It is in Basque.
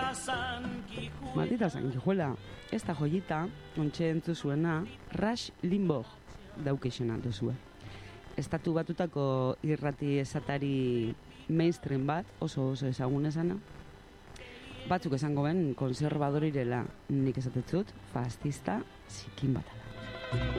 Maldita sanguijuela, ez da joyita, ontxe entzuzuena, Rush Limbaugh daukeixena duzue. Estatu batutako irrati esatari mainstream bat, oso ezagun esana. Batzuk esango ben, konservadorirela, nik esatetzut, fascista zikin batala.